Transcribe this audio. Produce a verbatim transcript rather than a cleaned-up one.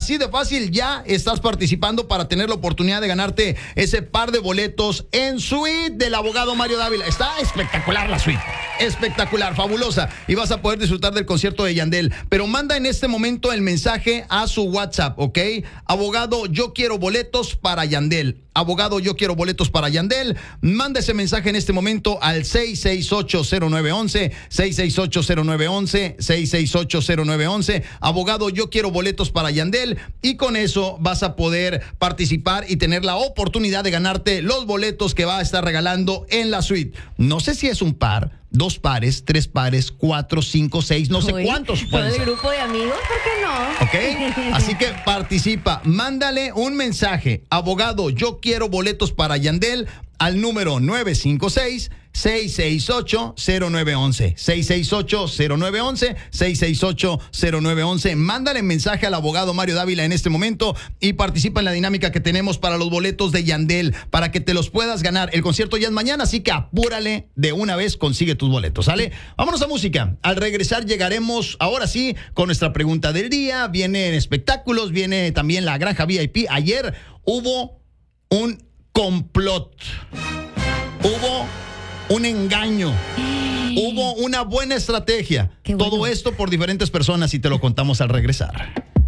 Así de fácil, ya estás participando para tener la oportunidad de ganarte ese par de boletos en suite del abogado Mario Dávila. Está espectacular la suite. Espectacular, fabulosa. Y vas a poder disfrutar del concierto de Yandel. Pero manda en este momento el mensaje a su WhatsApp, ¿ok? Abogado, yo quiero boletos para Yandel. Abogado, yo quiero boletos para Yandel. Manda ese mensaje en este momento al seis seis ocho cero nueve once, seis seis ocho cero nueve once, seis seis ocho cero nueve once. Abogado, yo quiero boletos para Yandel. Y con eso vas a poder participar y tener la oportunidad de ganarte los boletos que va a estar regalando en la suite. No sé si es un par, dos pares, tres pares, cuatro, cinco, seis, no sé Uy, cuántos todo pueden el ser. grupo de amigos, ¿por qué no? ¿Ok? Así que participa. Mándale un mensaje. Abogado, yo quiero boletos para Yandel al número nueve cinco seis, seis seis ocho cero nueve once. seis seis ocho cero nueve once, seis seis ocho cero nueve once. Mándale mensaje al abogado Mario Dávila en este momento y participa en la dinámica que tenemos para los boletos de Yandel, para que te los puedas ganar. El concierto ya es mañana, así que apúrale de una vez, consigue tus boletos, ¿sale? Vámonos a música. Al regresar llegaremos, ahora sí, con nuestra pregunta del día. Vienen espectáculos, viene también la Granja V I P. Ayer hubo un complot. Hubo un engaño. Hubo una buena estrategia. Qué bueno. Todo esto por diferentes personas y te lo contamos al regresar.